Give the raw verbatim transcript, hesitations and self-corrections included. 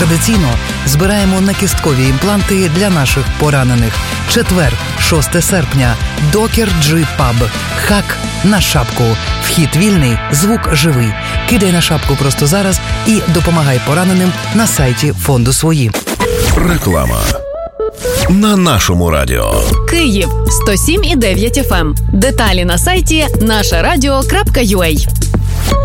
Традиційно збираємо накісткові імпланти для наших поранених. Четвер, шосте серпня. Докер Джи Паб. Хак на шапку. Вхід вільний, звук живий. Кидай на шапку просто зараз і допомагай пораненим на сайті фонду «Свої». Реклама на нашому радіо. Київ сто сім і дев'ять еф ем. Деталі на сайті наша радіо крапка ю а.